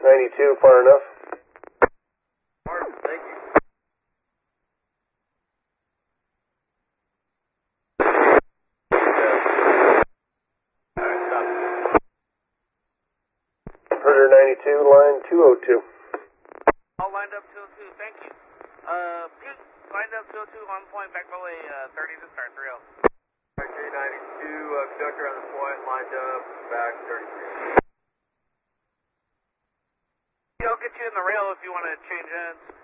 92, far enough. Martin, thank you. Herder 92, line 202. All lined up 202, thank you. Good. Lined up 202, on point, back relay 30 to start, 3-0. J92, conductor on the point, lined up, back 33. I'll get you in the rail if you want to change ends.